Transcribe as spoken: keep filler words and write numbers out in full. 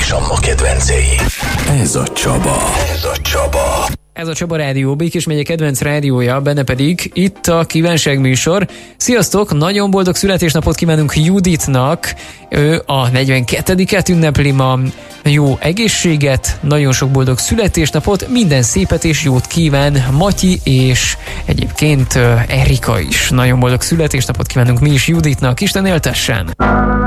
és Anna kedvencei. Ez a Csaba. Ez a Csaba. Ez a Csaba Rádió, Békés megye kedvenc rádiója, benne pedig itt a kívánság műsor. Sziasztok, nagyon boldog születésnapot kívánunk Juditnak, ő a negyvenkettediket ünnepli ma, jó egészséget, nagyon sok boldog születésnapot, minden szépet és jót kíván Matyi, és egyébként Erika is. Nagyon boldog születésnapot kívánunk mi is Juditnak, Isten éltessen!